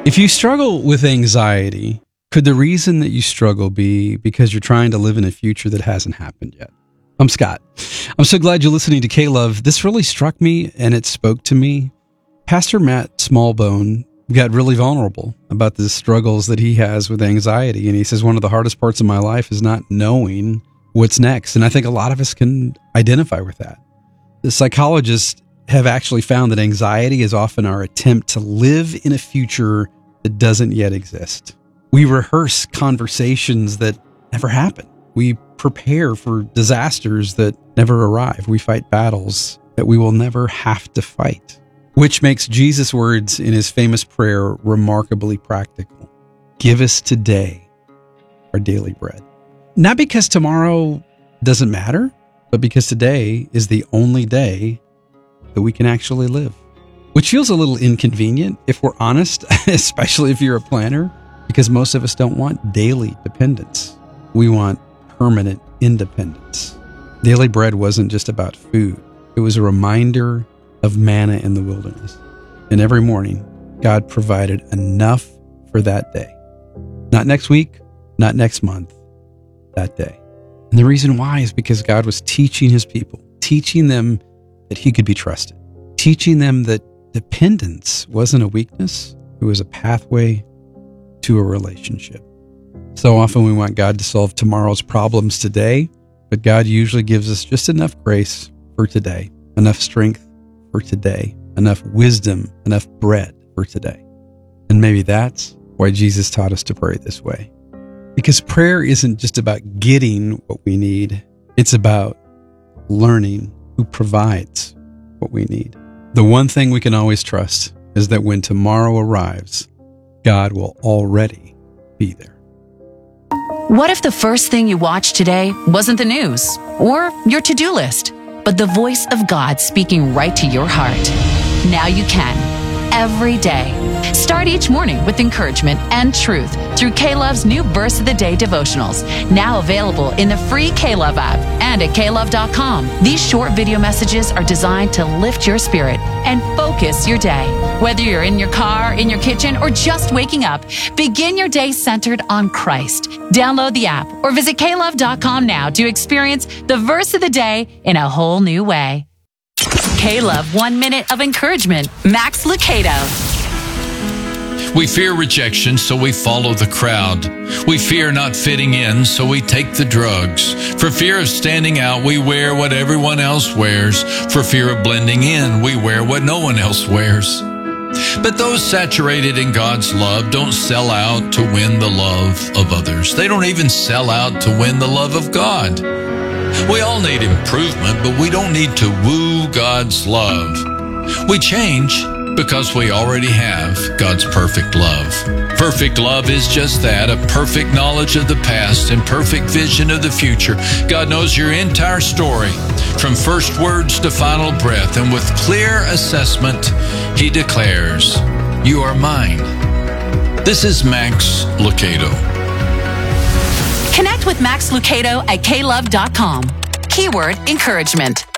If you struggle with anxiety, could the reason that you struggle be because you're trying to live in a future that hasn't happened yet? I'm Scott. I'm so glad you're listening to K-Love. This really struck me and it spoke to me. Pastor Matt Smallbone got really vulnerable about the struggles that he has with anxiety. And he says, one of the hardest parts of my life is not knowing what's next. And I think a lot of us can identify with that. The psychologists have actually found that anxiety is often our attempt to live in a future that doesn't yet exist. We rehearse conversations that never happen. We prepare for disasters that never arrive. We fight battles that we will never have to fight, which makes Jesus' words in his famous prayer remarkably practical. Give us today our daily bread. Not because tomorrow doesn't matter, but because today is the only day that we can actually live, which feels a little inconvenient if we're honest, especially if you're a planner, because most of us don't want daily dependence. We want permanent independence. Daily bread wasn't just about food. It was a reminder of manna in the wilderness. And every morning, God provided enough for that day. Not next week, not next month, that day. And the reason why is because God was teaching his people, teaching them that he could be trusted, teaching them that dependence wasn't a weakness, it was a pathway to a relationship. So often we want God to solve tomorrow's problems today, but God usually gives us just enough grace for today, enough strength for today, enough wisdom, enough bread for today. And maybe that's why Jesus taught us to pray this way. Because prayer isn't just about getting what we need, it's about learning who provides what we need. The one thing we can always trust is that when tomorrow arrives, God will already be there. What if the first thing you watched today wasn't the news or your to-do list, but the voice of God speaking right to your heart? Now you can, every day. Start each morning with encouragement and truth through K-Love's new Verse of the Day devotionals, now available in the free K-Love app and at klove.com. These short video messages are designed to lift your spirit and focus your day. Whether you're in your car, in your kitchen, or just waking up, begin your day centered on Christ. Download the app or visit klove.com now to experience the Verse of the Day in a whole new way. K-Love 1 Minute of Encouragement, Max Lucado. We fear rejection, so we follow the crowd. We fear not fitting in, so we take the drugs. For fear of standing out, we wear what everyone else wears. For fear of blending in, we wear what no one else wears. But those saturated in God's love don't sell out to win the love of others. They don't even sell out to win the love of God. We all need improvement, but we don't need to woo God's love. We change because we already have God's perfect love. Perfect love is just that, a perfect knowledge of the past and perfect vision of the future. God knows your entire story, from first words to final breath, and with clear assessment, he declares, "You are mine." This is Max Lucado. Connect with Max Lucado at klove.com. Keyword encouragement.